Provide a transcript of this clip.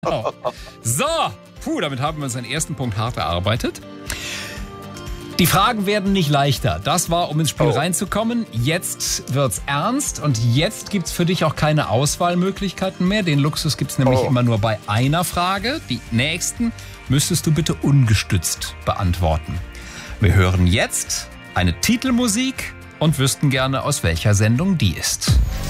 Genau. So, damit haben wir unseren ersten Punkt hart erarbeitet. Die Fragen werden nicht leichter. Das war, um ins Spiel reinzukommen. Jetzt wird's ernst und jetzt gibt's für dich auch keine Auswahlmöglichkeiten mehr. Den Luxus gibt's nämlich immer nur bei einer Frage. Die nächsten müsstest du bitte ungestützt beantworten. Wir hören jetzt eine Titelmusik und wüssten gerne, aus welcher Sendung die ist.